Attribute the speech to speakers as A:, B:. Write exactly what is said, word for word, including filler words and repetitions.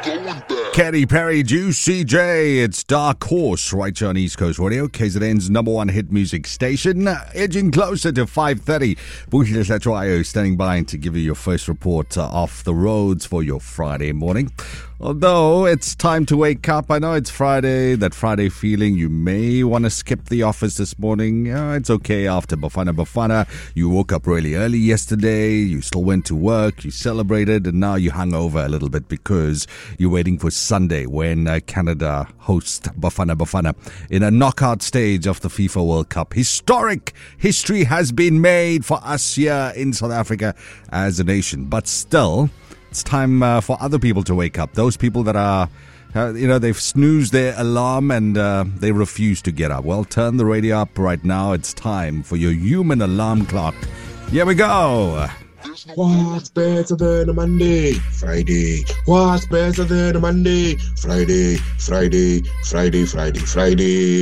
A: Katy Perry, Juicy J. It's Dark Horse right here on East Coast Radio, K Z N's number one hit music station. Edging closer to five thirty. Bushile Slatwayo standing by to give you your first report uh, off the roads for your Friday morning. Although it's time to wake up, I know it's Friday, that Friday feeling. You may want to skip the office this morning. Yeah, it's okay after Bafana Bafana. You woke up really early yesterday, you still went to work, you celebrated, and now you hung over a little bit because you're waiting for Sunday when uh, Canada hosts Bafana Bafana in a knockout stage of the FIFA World Cup. Historic history has been made for us here in South Africa as a nation, but still, it's time uh, for other people to wake up. Those people that are, uh, you know, they've snoozed their alarm and uh, they refuse to get up. Well, turn the radio up right now. It's time for your human alarm clock. Here we go.
B: What's better than a Monday? Friday. What's better than a Monday? Friday, Friday, Friday, Friday, Friday.